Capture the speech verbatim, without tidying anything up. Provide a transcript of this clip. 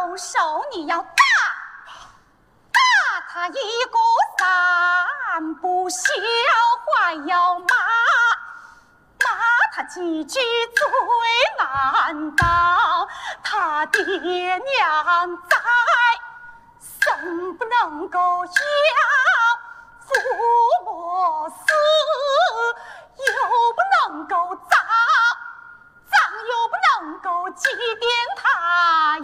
动手，你要打打他一个三不孝，还要骂骂他几句最难当。他爹娘在，生不能够养，父